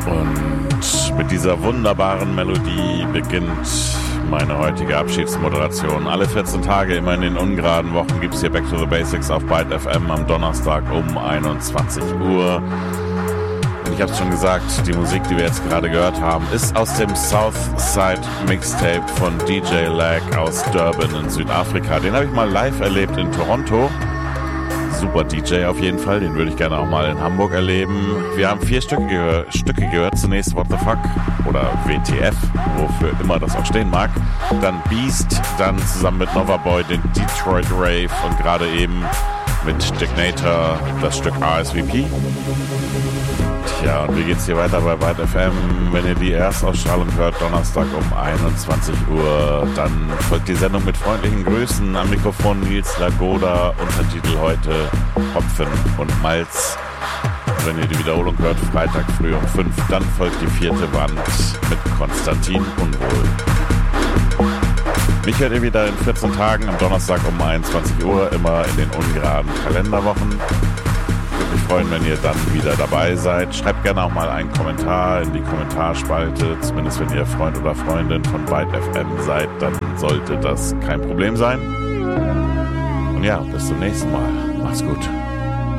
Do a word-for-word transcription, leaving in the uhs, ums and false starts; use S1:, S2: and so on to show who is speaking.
S1: Und mit dieser wunderbaren Melodie beginnt meine heutige Abschiedsmoderation. Alle vierzehn Tage, immer in den ungeraden Wochen, gibt es hier Back to the Basics auf Byte F M am Donnerstag um einundzwanzig Uhr. Und ich habe es schon gesagt, die Musik, die wir jetzt gerade gehört haben, ist aus dem Southside Mixtape von D J Lag aus Durban in Südafrika. Den habe ich mal live erlebt in Toronto. Super D J auf jeden Fall, den würde ich gerne auch mal in Hamburg erleben. Wir haben vier Stücke, gehör- Stücke gehört. Zunächst What the Fuck oder W T F, wofür immer das auch stehen mag. Dann Beast, dann zusammen mit Novaboy den Detroit Rave und gerade eben mit Dignator das Stück R S V P. Tja, und wie geht's hier weiter bei Byte F M? Wenn ihr die Erstausstrahlung hört, Donnerstag um einundzwanzig Uhr, dann folgt die Sendung mit freundlichen Grüßen. Am Mikrofon Nils Lagoda, Untertitel heute Hopfen und Malz. Und wenn ihr die Wiederholung hört, Freitag früh um fünf, dann folgt die vierte Wand mit Konstantin Unwohl. Mich hört ihr wieder in vierzehn Tagen am Donnerstag um einundzwanzig Uhr, immer in den ungeraden Kalenderwochen. Würde mich freuen, wenn ihr dann wieder dabei seid. Schreibt gerne auch mal einen Kommentar in die Kommentarspalte. Zumindest wenn ihr Freund oder Freundin von Byte F M seid, dann sollte das kein Problem sein. Und ja, bis zum nächsten Mal. Macht's gut.